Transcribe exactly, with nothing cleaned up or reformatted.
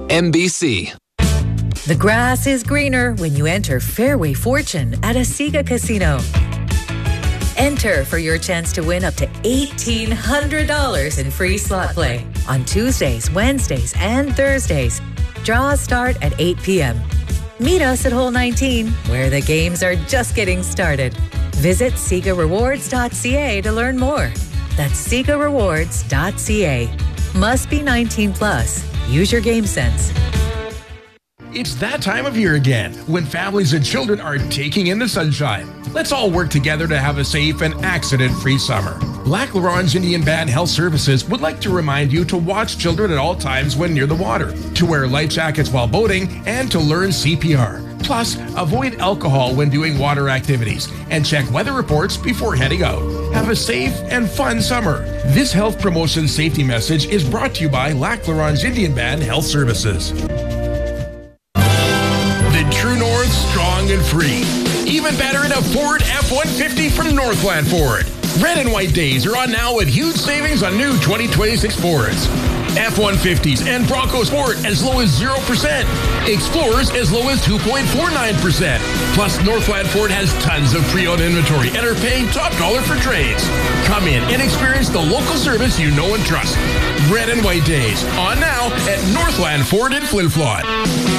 N B C. The grass is greener when you enter Fairway Fortune at Asiga Casino. Enter for your chance to win up to eighteen hundred dollars in free slot play on Tuesdays, Wednesdays, and Thursdays. Draws start at eight p.m. Meet us at Hole nineteen, where the games are just getting started. Visit Siga Rewards dot c a to learn more. That's Siga Rewards dot c a. Must be nineteen plus. Use your game sense. It's that time of year again, when families and children are taking in the sunshine. Let's all work together to have a safe and accident-free summer. Lac La Ronge Indian Band Health Services would like to remind you to watch children at all times when near the water, to wear life jackets while boating, and to learn C P R. Plus, avoid alcohol when doing water activities, and check weather reports before heading out. Have a safe and fun summer. This health promotion safety message is brought to you by Lac La Ronge Indian Band Health Services. The True North, strong and free. Even better in a Ford F one fifty from Northland Ford. Red and white days are on now with huge savings on new twenty twenty-six Fords. F one fifties and Bronco Sport as low as zero percent. Explorers as low as two point four nine percent. Plus, Northland Ford has tons of pre-owned inventory and are paying top dollar for trades. Come in and experience the local service you know and trust. Red and white days on now at Northland Ford in Flin Flon.